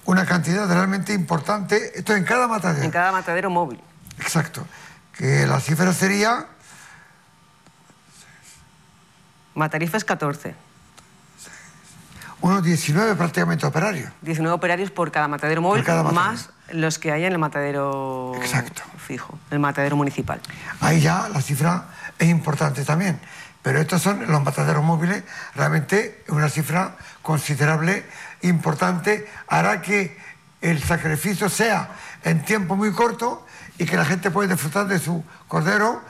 una cantidad realmente importante, esto en cada matadero. En cada matadero móvil. Exacto, que la cifra sería... Matarifes 14. Unos 19 prácticamente operarios. 19 operarios por cada matadero móvil, más los que hay en el matadero Exacto. fijo, el matadero municipal. Ahí ya la cifra es importante también, pero estos son los mataderos móviles, realmente una cifra considerable, importante, hará que el sacrificio sea en tiempo muy corto y que la gente pueda disfrutar de su cordero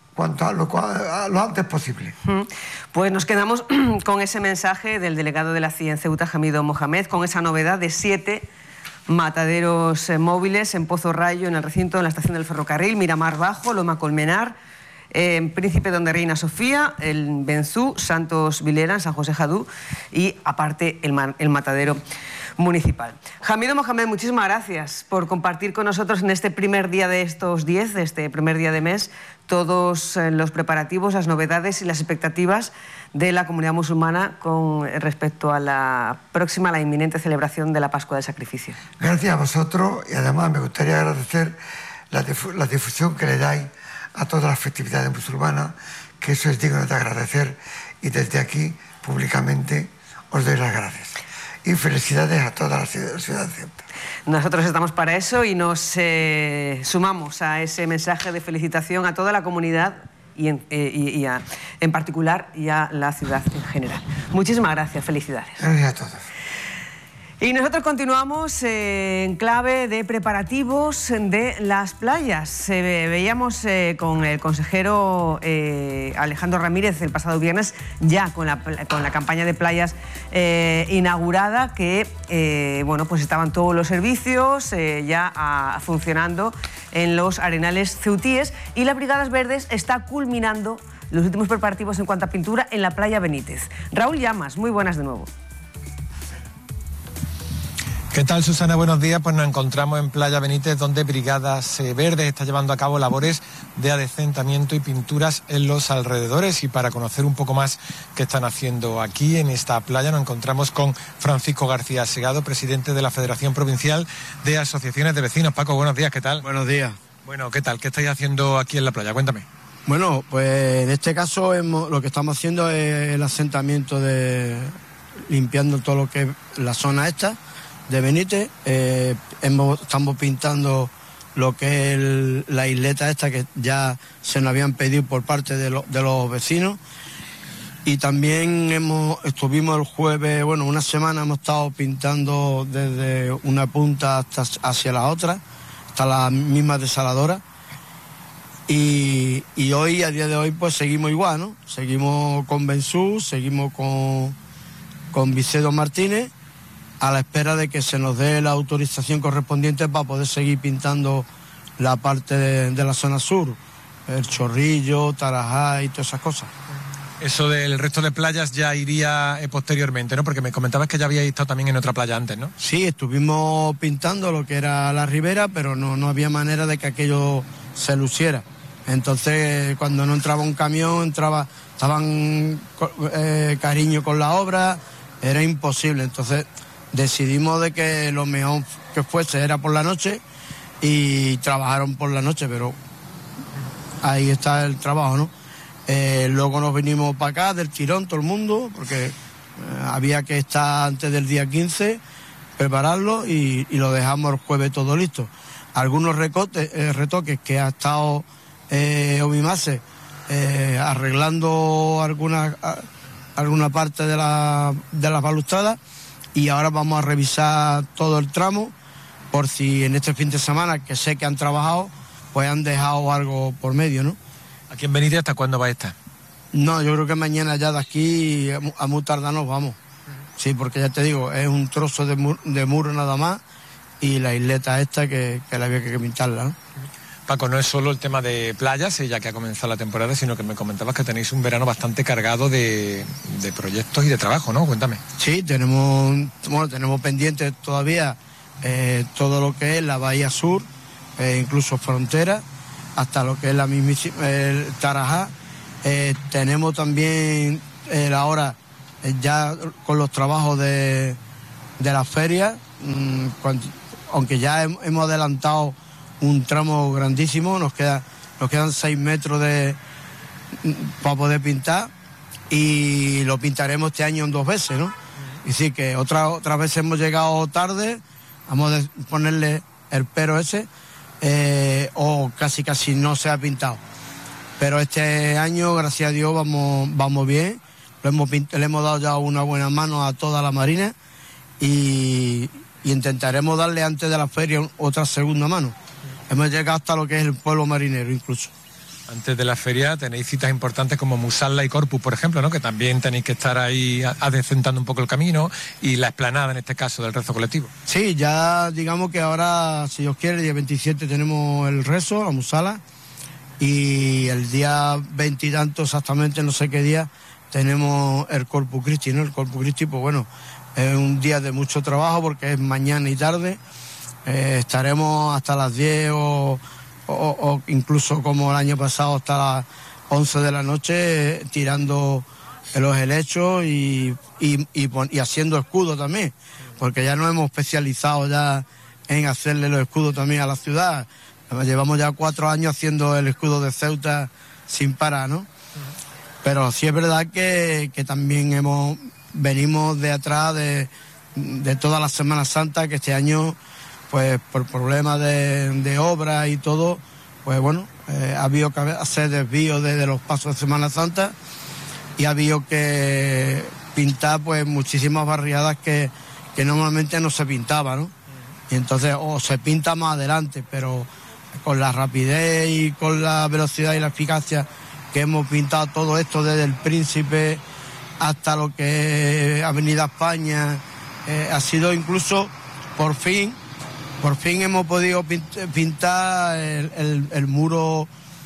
lo antes posible. Pues nos quedamos con ese mensaje del delegado de la CIA en Ceuta, Hamido Mohamed, con esa novedad de 7 mataderos móviles en Pozo Rayo, en el recinto de la estación del ferrocarril, Miramar Bajo, Loma Colmenar, Príncipe donde Reina Sofía, el Benzú, Santos Vilera, San José Jadú y aparte el matadero municipal. Hamido Mohamed, muchísimas gracias por compartir con nosotros en este primer día de estos 10, de este primer día de mes, todos los preparativos, las novedades y las expectativas de la comunidad musulmana con respecto a la inminente celebración de la Pascua del Sacrificio. Gracias a vosotros y además me gustaría agradecer la difusión que le dais a todas las festividades musulmanas, que eso es digno de agradecer y desde aquí públicamente os doy las gracias. Y felicidades a toda la ciudad de Ceuta. Nosotros estamos para eso y nos sumamos a ese mensaje de felicitación a toda la comunidad y en particular y a la ciudad en general. Muchísimas gracias, felicidades. Gracias a todos. Y nosotros continuamos en clave de preparativos de las playas. Veíamos con el consejero Alejandro Ramírez el pasado viernes ya con la campaña de playas inaugurada, que bueno, pues estaban todos los servicios ya funcionando en los arenales ceutíes, y las Brigadas Verdes está culminando los últimos preparativos en cuanto a pintura en la playa Benítez. Raúl Llamas, muy buenas de nuevo. ¿Qué tal, Susana? Buenos días. Pues nos encontramos en Playa Benítez, donde Brigadas Verdes está llevando a cabo labores de adecentamiento y pinturas en los alrededores. Y para conocer un poco más qué están haciendo aquí en esta playa, nos encontramos con Francisco García Segado, presidente de la Federación Provincial de Asociaciones de Vecinos. Paco, buenos días, ¿qué tal? Buenos días. Bueno, ¿qué tal? ¿Qué estáis haciendo aquí en la playa? Cuéntame. Bueno, pues en este caso lo que estamos haciendo es el asentamiento limpiando todo lo que es la zona esta de Benítez. Estamos pintando lo que es la isleta esta que ya se nos habían pedido por parte de los vecinos, y también estuvimos el jueves, bueno, una semana hemos estado pintando desde una punta hacia la otra, hasta la misma desaladora, y hoy, a día de hoy, pues seguimos igual, ¿no? Seguimos con Benzú, seguimos con Vicedo Martínez, a la espera de que se nos dé la autorización correspondiente para poder seguir pintando la parte de la zona sur, el Chorrillo, Tarajá y todas esas cosas. Eso del resto de playas ya iría posteriormente, ¿no? Porque me comentabas que ya habíais estado también en otra playa antes, ¿no? Sí, estuvimos pintando lo que era la ribera, pero no había manera de que aquello se luciera. Entonces, cuando no entraba un camión, estaban cariño con la obra, era imposible. Entonces decidimos de que lo mejor que fuese era por la noche, y trabajaron por la noche, pero ahí está el trabajo, ¿no? Luego nos vinimos para acá del tirón todo el mundo, porque había que estar antes del día 15, prepararlo, y lo dejamos el jueves todo listo. Algunos retoques que ha estado Omimase arreglando alguna parte de las balustradas, y ahora vamos a revisar todo el tramo por si en este fin de semana, que sé que han trabajado, pues han dejado algo por medio, ¿no? ¿Aquí en Benítez hasta cuándo va a estar? No, yo creo que mañana ya de aquí a muy tardar nos vamos. Sí, porque ya te digo, es un trozo de muro nada más, y la isleta esta que la había que pintarla, ¿no? Paco, no es solo el tema de playas, ya que ha comenzado la temporada, sino que me comentabas que tenéis un verano bastante cargado de proyectos y de trabajo, ¿no? Cuéntame. Sí, tenemos pendiente todavía todo lo que es la Bahía Sur, incluso frontera, hasta lo que es la mismísima Tarajá. Tenemos también ahora ya con los trabajos de las ferias, aunque ya hemos adelantado un tramo grandísimo, nos quedan 6 metros para poder pintar, y lo pintaremos este año en 2 veces, ¿no? Y sí, que otras veces hemos llegado tarde, vamos a ponerle el pero ese, o casi no se ha pintado. Pero este año, gracias a Dios, vamos bien. Le hemos dado ya una buena mano a toda la Marina y intentaremos darle antes de la feria otra segunda mano. Hemos llegado hasta lo que es el pueblo marinero incluso. Antes de la feria tenéis citas importantes como Musala y Corpus, por ejemplo, ¿no? Que también tenéis que estar ahí adecentando un poco el camino, y la explanada, en este caso, del rezo colectivo. Sí, ya digamos que ahora, si Dios quiere, el día 27 tenemos el rezo, la Musala, y el día 20 y tanto, exactamente, no sé qué día, tenemos el Corpus Christi, ¿no? El Corpus Christi, pues bueno, es un día de mucho trabajo porque es mañana y tarde. Estaremos hasta las 10 o incluso como el año pasado hasta las 11 de la noche tirando los helechos y haciendo escudos también, porque ya nos hemos especializado ya en hacerle los escudos también a la ciudad. Llevamos ya 4 años haciendo el escudo de Ceuta sin parar, ¿no? Pero sí es verdad que también venimos de atrás de toda la Semana Santa, que este año, pues por problemas de obra y todo, pues bueno, ha habido que hacer desvíos desde los pasos de Semana Santa, y ha habido que pintar pues muchísimas barriadas que normalmente no se pintaba, ¿no? Y entonces, o se pinta más adelante, pero con la rapidez y con la velocidad y la eficacia que hemos pintado todo esto desde el Príncipe hasta lo que es Avenida España, ha sido incluso, por fin hemos podido pintar el muro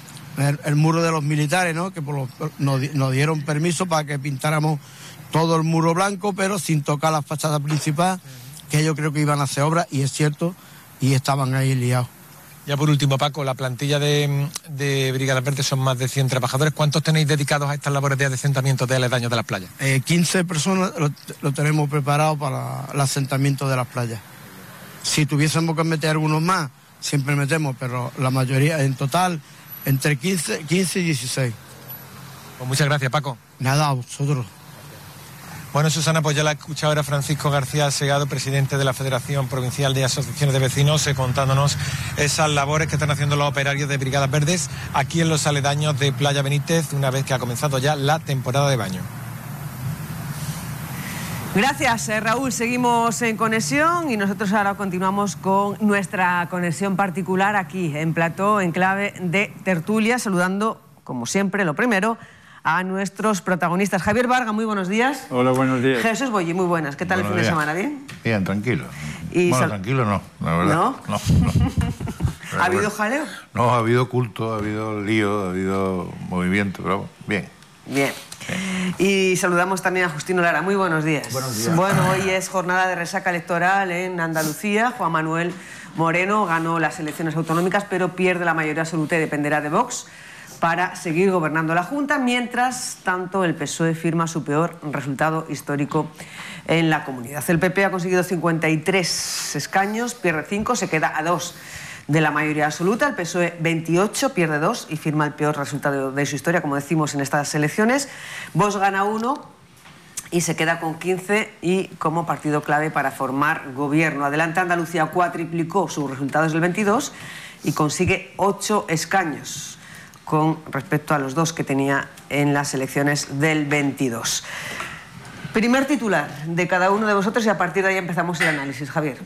de los militares, ¿no? Que nos dieron permiso para que pintáramos todo el muro blanco, pero sin tocar la fachada principal, que yo creo que iban a hacer obras, y es cierto, y estaban ahí liados. Ya por último, Paco, la plantilla de Brigadas Verdes son más de 100 trabajadores. ¿Cuántos tenéis dedicados a estas labores de adesentamiento de aledaños de las playas? 15 personas lo tenemos preparado para el asentamiento de las playas. Si tuviésemos que meter algunos más, siempre metemos, pero la mayoría, en total, entre 15 y 16. Pues muchas gracias, Paco. Nada, a vosotros. Bueno, Susana, pues ya la he escuchado ahora Francisco García Segado, presidente de la Federación Provincial de Asociaciones de Vecinos, contándonos esas labores que están haciendo los operarios de Brigadas Verdes aquí en los aledaños de Playa Benítez, una vez que ha comenzado ya la temporada de baño. Gracias, Raúl. Seguimos en conexión y nosotros ahora continuamos con nuestra conexión particular aquí en Plató, en clave de tertulia, saludando, como siempre, lo primero, a nuestros protagonistas. Javier Varga, muy buenos días. Hola, buenos días. Jesús Boyi, muy buenas. ¿Qué tal el fin de semana? ¿Bien? Bien, tranquilo. Bueno, tranquilo no, la verdad. ¿No? No. ¿Ha habido jaleo? No, ha habido culto, ha habido lío, ha habido movimiento, pero bien. Bien. Y saludamos también a Justino Lara. Muy buenos días. Buenos días. Bueno, hoy es jornada de resaca electoral en Andalucía. Juan Manuel Moreno ganó las elecciones autonómicas, pero pierde la mayoría absoluta y dependerá de Vox para seguir gobernando la Junta. Mientras tanto, el PSOE firma su peor resultado histórico en la comunidad. El PP ha conseguido 53 escaños, pierde 5, se queda a 2 de la mayoría absoluta. El PSOE 28, pierde 2 y firma el peor resultado de su historia, como decimos, en estas elecciones. Vox gana 1 y se queda con 15 y como partido clave para formar gobierno. Adelante Andalucía cuatriplicó sus resultados del 22 y consigue 8 escaños con respecto a los 2 que tenía en las elecciones del 22. Primer titular de cada uno de vosotros y a partir de ahí empezamos el análisis. Javier.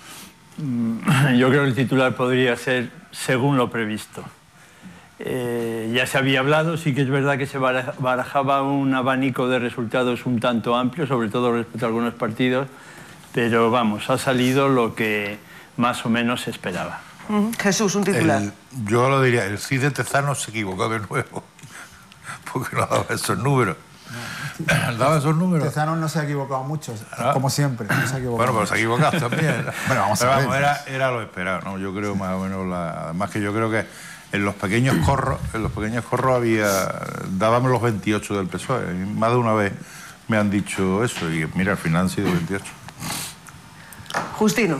Yo creo que el titular podría ser según lo previsto. Ya se había hablado, sí que es verdad que se barajaba un abanico de resultados un tanto amplio, sobre todo respecto a algunos partidos, pero vamos, ha salido lo que más o menos se esperaba. Jesús, un titular. Yo lo diría, el CID de Tezano se equivocó de nuevo, porque no daba esos números. ¿Daba esos números? Tezano no se ha equivocado mucho, como siempre. No se ha equivocado. Bueno, pero se ha equivocado también. Bueno, vamos a ver. Era lo esperado, ¿no? Yo creo más o menos, además que yo creo que en los pequeños corros dábamos los 28 del PSOE. Más de una vez me han dicho eso y mira, al final han sido 28. Justino.